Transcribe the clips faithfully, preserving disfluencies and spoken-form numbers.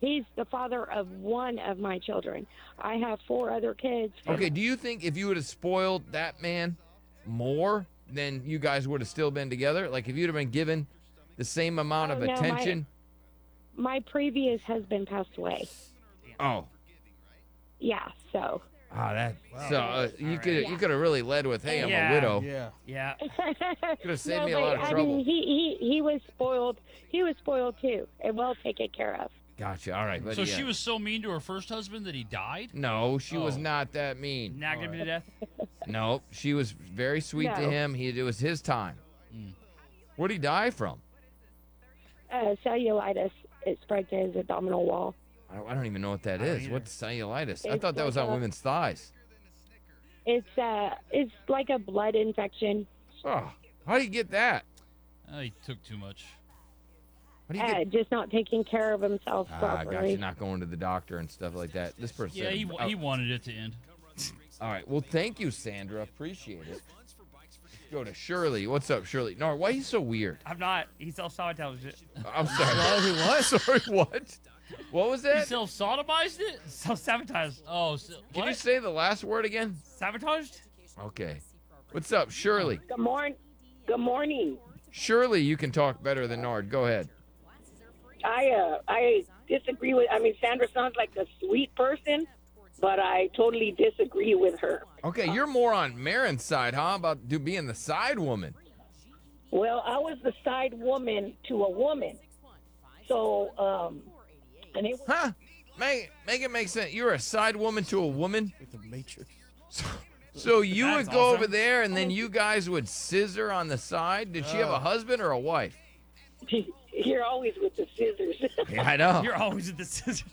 He's the father of one of my children. I have four other kids. Okay, do you think if you would have spoiled that man more, then you guys would have still been together? Like if you'd have been given the same amount Oh, of no, my- attention? My previous husband passed away. Oh. Yeah, so. Ah, that. Wow. So uh, you All could right. you could have really led with, "Hey, I'm Yeah. a widow." Yeah. Yeah. Could have saved No, me a but, lot of I trouble. mean, he, he, he was spoiled. He was spoiled too, and well taken care of. Gotcha. All right, but So yeah. she was so mean to her first husband that he died? No, she was Oh. not that mean. Nagged him to death. No, she was very sweet to No. him. He it was his time. What'd he die from? Uh, cellulitis. It spread to his abdominal wall. I don't, I don't even know what that I don't is. either. What's cellulitis? I It's thought that was like on a- women's thighs. It's uh, it's like a blood infection. Oh, how do you get that? Oh, he took too much. How do you Uh, get? just not taking care of himself Ah, got properly. you. Not going to the doctor and stuff like that. This person. Yeah, said- he, oh, he wanted it to end. all right. Well, thank you, Sandra. Appreciate it. Let's go to Shirley. What's up, Shirley? No, why are you so weird? I'm not. He self-sabotaged it. I'm sorry. what? Sorry, what? What was He that? self-sodomized it? Self-sabotaged. Oh, so, Can what? you say the last word again? Sabotaged? Okay. What's up, Shirley? Good morning. Good morning. Shirley, you can talk better than Nard. Go ahead. I uh, I disagree with. I mean, Sandra sounds like a sweet person, but I totally disagree with her. Okay, you're more on Marin's side, huh? About do being the side woman. Well, I was the side woman to a woman, so um, and it Huh? Make make it make sense. You're a side woman to a woman. Like the Matrix. So, so you That's would go awesome. over there, and then you guys would scissor on the side. Did she have a husband or a wife? you're always with the scissors. Yeah, I know. You're always at the scissors.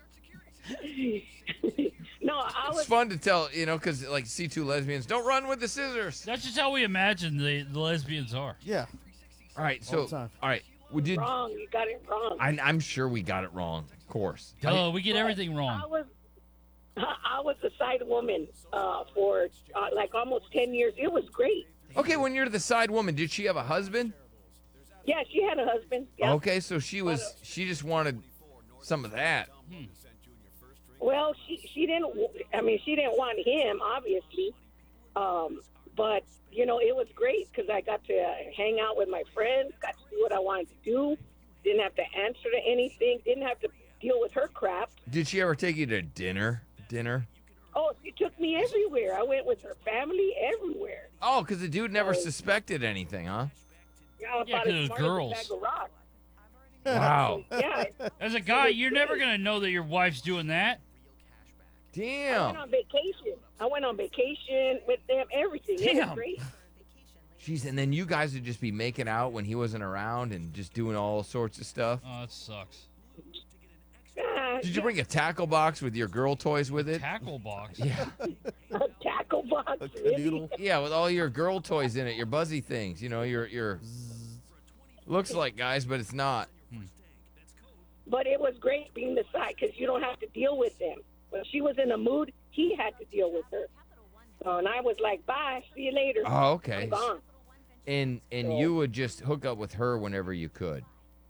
no, I It's was. fun to tell, you know, because like see two lesbians don't run with the scissors. That's just how we imagine the, the lesbians are. Yeah. All right, so All the time. all right, we did. Wrong. You got it wrong. I, I'm sure we got it wrong, of course. Duh, we get everything I wrong. was. I was a side woman uh, for uh, like almost ten years. It was great. Okay, when you're the side woman, did she have a husband? Yeah, she had a husband. Yeah. Okay, so she was she just wanted some of that. Well, she she didn't. I mean, she didn't want him, obviously. Um, but you know, it was great because I got to uh, hang out with my friends, got to do what I wanted to do, didn't have to answer to anything, didn't have to deal with her crap. Did she ever take you to dinner? Dinner? Oh, she took me everywhere. I went with her family everywhere. Oh, because the dude never suspected anything, huh? Yeah, Yeah, about 'cause as it was smart as a girls. bag of rocks. Wow. Yeah, As a guy, you're never going to know that your wife's doing that. I went Damn. on vacation. I went on vacation with them. Everything. It was Damn. great. Jeez, and then you guys would just be making out when he wasn't around and just doing all sorts of stuff. Oh, that sucks. Ah, Did you bring a tackle box with your girl toys with it? Tackle box. Yeah. a tackle box. A really? canoodle. Yeah, with all your girl toys in it, your buzzy things, you know, your your looks like guys, but it's not. But it was great being the side because you don't have to deal with them. When she was in a mood, he had to deal with her. So, and I was like, bye, see you later. Oh, okay. I'm gone. And and you would just hook up with her whenever you could.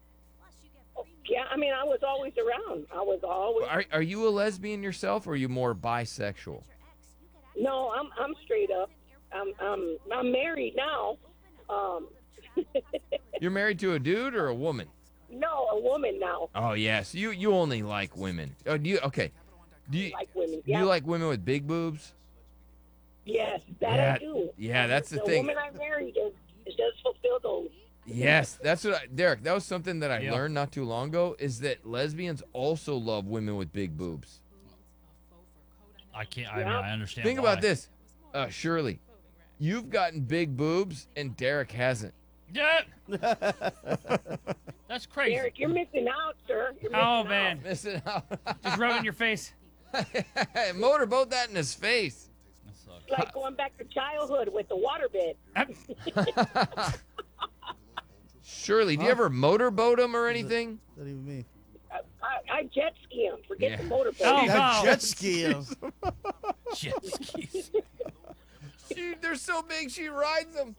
Yeah, I mean, I was always around. I was always. Are are you a lesbian yourself, or are you more bisexual? No, I'm I'm straight up. I'm I'm I'm married now. Um, You're married to a dude or a woman? no, a woman now. Oh yes, you you only like women. Oh, do you okay? Do you Like women. do Yeah. you like women with big boobs? Yes, that Yeah, I do. yeah, that's the the thing. woman I married is, is does fulfill those. Yes, that's what I, Derek. That was something that I Yeah. learned not too long ago. Is that lesbians also love women with big boobs? I can't. I mean, Yeah. I understand. Think why. about this, uh, Shirley. You've gotten big boobs and Derek hasn't. Yeah. That's crazy. Derek, you're missing out, sir. You're missing Oh out. man, Missing out. just rubbing your face. Motorboat that in his face. That sucks. It's like going back to childhood with the waterbed. Shirley, do you ever motorboat him or anything? That even me. I, I, I jet ski him. Forget Yeah. the motorboat. Oh, Yeah, wow. jet ski him. Jet skis. She, they're so big, she rides them.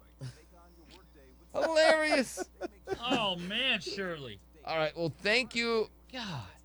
Hilarious. Oh man, Shirley. All right, well, thank you. God.